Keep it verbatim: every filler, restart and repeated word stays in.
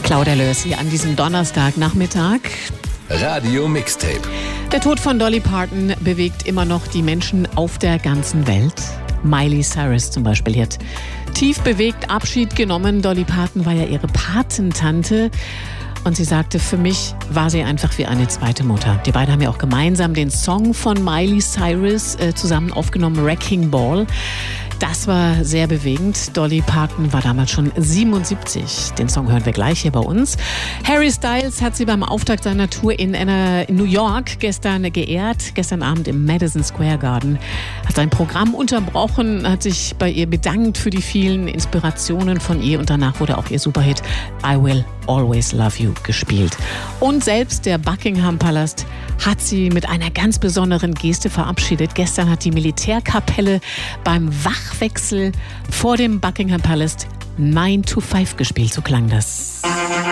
Claudia Löss hier an diesem Donnerstagnachmittag. Radio Mixtape. Der Tod von Dolly Parton bewegt immer noch die Menschen auf der ganzen Welt. Miley Cyrus zum Beispiel hat tief bewegt Abschied genommen. Dolly Parton war ja ihre Patentante. Und sie sagte, für mich war sie einfach wie eine zweite Mutter. Die beiden haben ja auch gemeinsam den Song von Miley Cyrus äh, zusammen aufgenommen, Wrecking Ball. Das war sehr bewegend. Dolly Parton war damals schon siebenundsiebzig. Den Song hören wir gleich hier bei uns. Harry Styles hat sie beim Auftakt seiner Tour in, einer, in New York gestern geehrt. Gestern Abend im Madison Square Garden. Hat sein Programm unterbrochen, hat sich bei ihr bedankt für die vielen Inspirationen von ihr. Und danach wurde auch ihr Superhit I Will Always Love You gespielt. Und selbst der Buckingham Palast hat sie mit einer ganz besonderen Geste verabschiedet. Gestern hat die Militärkapelle beim Wachwechsel vor dem Buckingham Palast nine to five gespielt. So klang das.